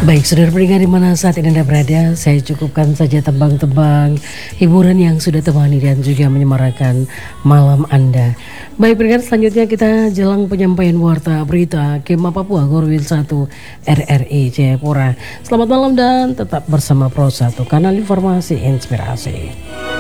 Baik, saudara pendengar di mana saat ini Anda berada, saya cukupkan saja tembang-tembang hiburan yang sudah temani dan juga menyemarakan malam Anda. Baik, pendengar, selanjutnya kita jelang penyampaian warta berita Kema Papua Gorwil 1 RRI Jayapura. Selamat malam dan tetap bersama Pro 1, kanal informasi inspirasi.